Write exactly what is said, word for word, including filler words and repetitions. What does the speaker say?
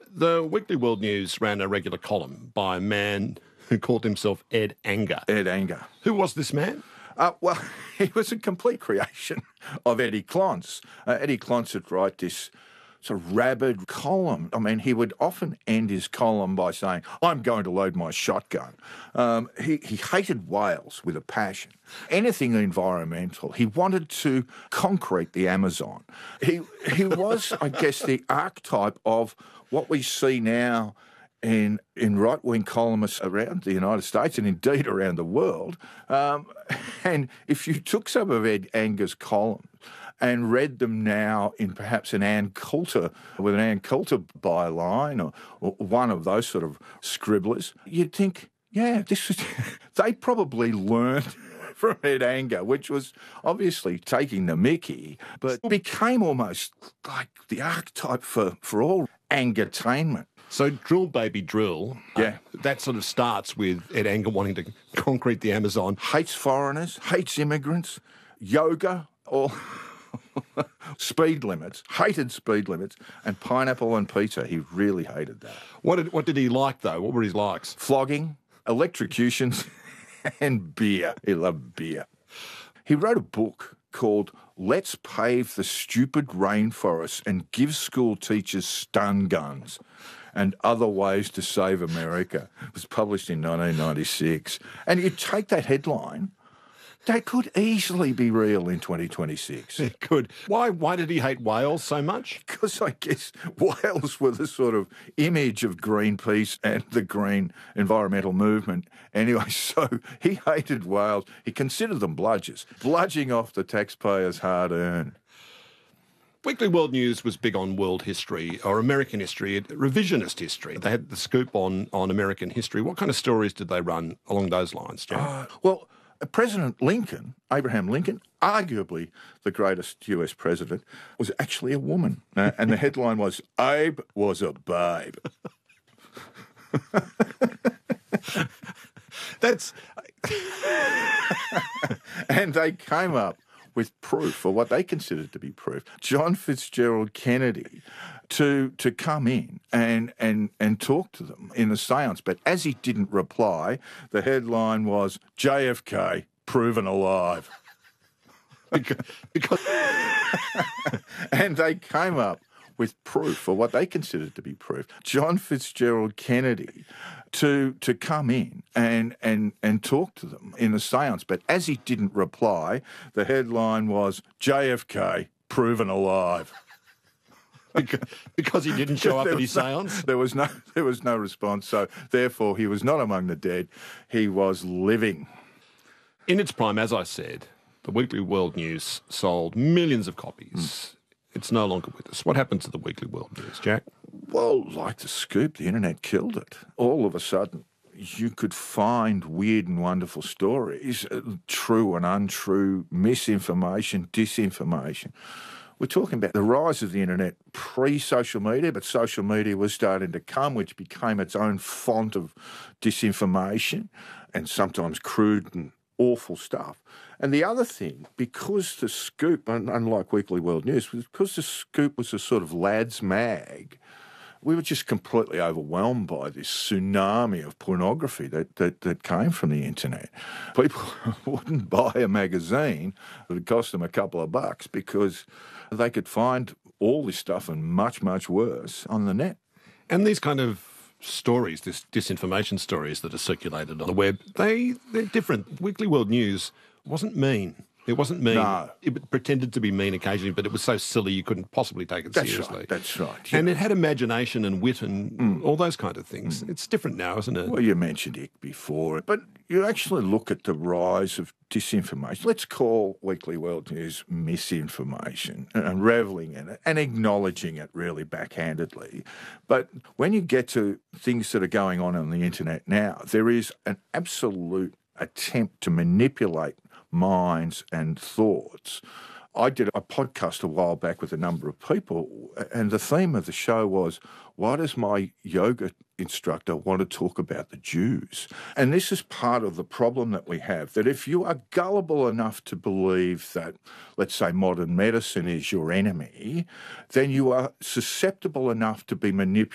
The Weekly World News ran a regular column by a man who called himself Ed Anger. Ed Anger. Who was this man? Uh, well, he was a complete creation of Eddie Clonce. Uh, Eddie Clonce would write this sort of rabid column. I mean, he would often end his column by saying, I'm going to load my shotgun. Um, he, he hated whales with a passion. Anything environmental. He wanted to concrete the Amazon. He, he was, I guess, the archetype of what we see now in in right-wing columnists around the United States and indeed around the world. Um, and if you took some of Ed Anger's columns and read them now in perhaps an Ann Coulter, with an Ann Coulter byline or, or one of those sort of scribblers, you'd think, yeah, this was, they probably learned from Ed Anger, which was obviously taking the mickey, but became almost like the archetype for, for all angertainment. So Drill Baby Drill, yeah, uh, that sort of starts with Ed Anger wanting to concrete the Amazon. Hates foreigners, hates immigrants, yoga, all speed limits, hated speed limits, and pineapple and pizza. He really hated that. What did, what did he like, though? What were his likes? Flogging, electrocutions, and beer. He loved beer. He wrote a book called Let's Pave the Stupid Rainforests and Give School Teachers Stun Guns and Other Ways to Save America. It was published in nineteen ninety-six. And you take that headline, that could easily be real in twenty twenty-six. It could. Why Why did he hate whales so much? Because I guess whales were the sort of image of Greenpeace and the green environmental movement. Anyway, so he hated whales. He considered them bludgers, bludging off the taxpayers' hard-earned. Weekly World News was big on world history, or American history, revisionist history. They had the scoop on, on American history. What kind of stories did they run along those lines, Jack? Uh, well, President Lincoln, Abraham Lincoln, arguably the greatest U S president, was actually a woman. Uh, and the headline was, Abe was a babe. That's... And they came up with proof, or what they considered to be proof, John Fitzgerald Kennedy to to come in and, and, and talk to them in the seance. But as he didn't reply, the headline was, J F K proven alive. because... because... And they came up with proof, or what they considered to be proof, John Fitzgerald Kennedy to to come in and, and, and talk to them in the seance. But as he didn't reply, the headline was, J F K proven alive. because, because he didn't show up at his seance? No, there was no there was no response, so therefore he was not among the dead. He was living. In its prime, as I said, the Weekly World News sold millions of copies. Mm. It's no longer with us. What happened to the Weekly World News, Jack? Well, like the scoop, the internet killed it. All of a sudden, you could find weird and wonderful stories, uh, true and untrue, misinformation, disinformation. We're talking about the rise of the internet pre-social media, but social media was starting to come, which became its own font of disinformation and sometimes crude and awful stuff. And the other thing, because the scoop, unlike Weekly World News, because the scoop was a sort of lads mag, we were just completely overwhelmed by this tsunami of pornography that, that, that came from the internet. People wouldn't buy a magazine that would cost them a couple of bucks because they could find all this stuff and much, much worse on the net. And these kind of stories, this disinformation stories that are circulated on the web, they, they're different. Weekly World News wasn't mean. It wasn't mean. No. It pretended to be mean occasionally, but it was so silly you couldn't possibly take it that's seriously. Right, that's right. Yeah. And it had imagination and wit and mm. all those kind of things. Mm. It's different now, isn't it? Well, you mentioned it before, but you actually look at the rise of disinformation. Let's call Weekly World News misinformation and revelling in it and acknowledging it really backhandedly. But when you get to things that are going on on the internet now, there is an absolute attempt to manipulate minds and thoughts. I did a podcast a while back with a number of people, and the theme of the show was, why does my yoga instructor want to talk about the Jews? And this is part of the problem that we have, that if you are gullible enough to believe that, let's say, modern medicine is your enemy, then you are susceptible enough to be manipulated